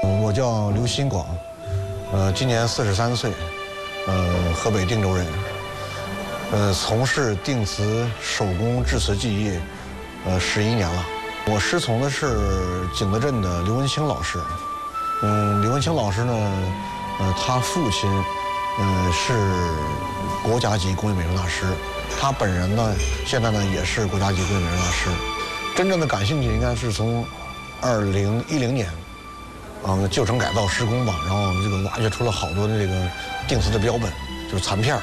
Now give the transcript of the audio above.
我叫刘新广，今年43岁，河北定州人，从事定瓷手工制瓷技艺，11年了。我师从的是景德镇的刘文清老师，刘文清老师呢，他父亲，是国家级工艺美术大师，他本人呢，现在呢也是国家级工艺美术大师。真正的感兴趣应该是从2010年，旧城改造施工吧，然后这个挖掘出了好多的这个定瓷的标本，就是残片。